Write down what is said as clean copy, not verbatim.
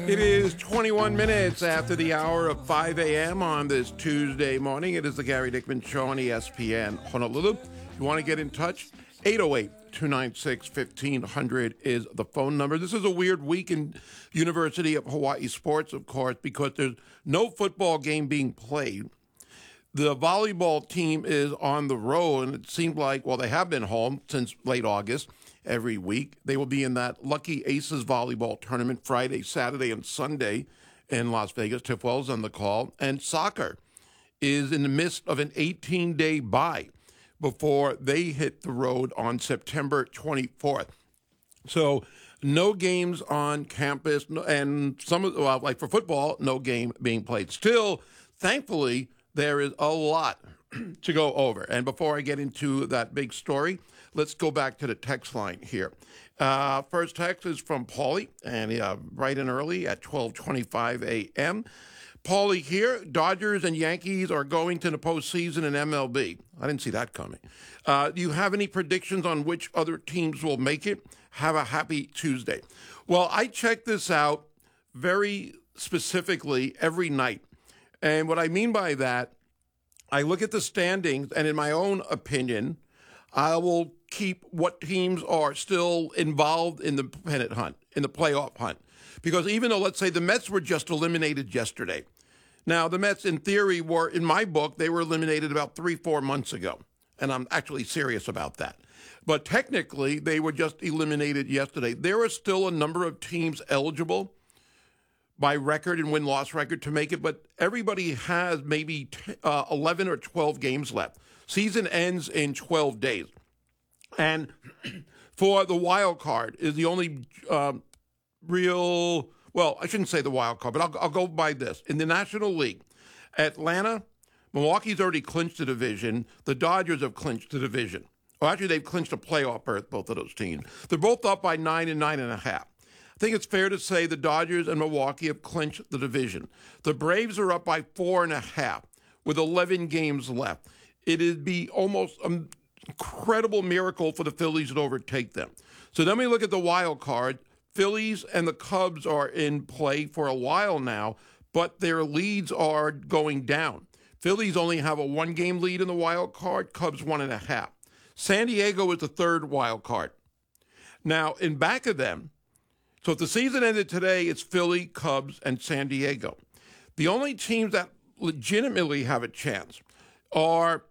It is 21 minutes after the hour of 5 a.m. on this Tuesday morning. It is the Gary Dickman Show on ESPN Honolulu. If you want to get in touch, 808-296-1500 is the phone number. This is a weird week in University of Hawaii sports, of course, because there's no football game being played. The volleyball team is on the road, and it seemed like, well, they have been home since late August. Every week. They will be in that Lucky Aces volleyball tournament Friday, Saturday, and Sunday in Las Vegas. Tiff Wells on the call. And soccer is in the midst of an 18-day bye before they hit the road on September 24th. So no games on campus, and some of, well, like for football, no game being played. Still, thankfully, there is a lot to go over. And before I get into that big story, let's go back to the text line here. First text is from Paulie, and bright and early at 12:25 a.m. Paulie here. Dodgers and Yankees are going to the postseason in MLB. I didn't see that coming. Do you have any predictions on which other teams will make it? Have a happy Tuesday. Well, I check this out very specifically every night. And what I mean by that, I look at the standings, and in my own opinion, I will keep what teams are still involved in the pennant hunt, in the playoff hunt. Because even though, let's say, the Mets were just eliminated yesterday. Now, the Mets, in theory, were, in my book, they were eliminated about 3-4 months ago. And I'm actually serious about that. But technically, they were just eliminated yesterday. There are still a number of teams eligible by record and win-loss record to make it, but everybody has maybe 11 or 12 games left. Season ends in 12 days. And for the wild card is the only real, well, I shouldn't say the wild card, but I'll go by this. In the National League, Atlanta, Milwaukee's already clinched the division. The Dodgers have clinched the division. Well, actually, they've clinched a playoff berth, both of those teams. They're both up by 9 and 9.5. I think it's fair to say the Dodgers and Milwaukee have clinched the division. The Braves are up by 4.5 with 11 games left. It'd be almost an incredible miracle for the Phillies to overtake them. So then we look at the wild card. Phillies and the Cubs are in play for a while now, but their leads are going down. Phillies only have a 1-game lead in the wild card, Cubs 1.5. San Diego is the third wild card. Now, in back of them, so if the season ended today, it's Philly, Cubs, and San Diego. The only teams that legitimately have a chance are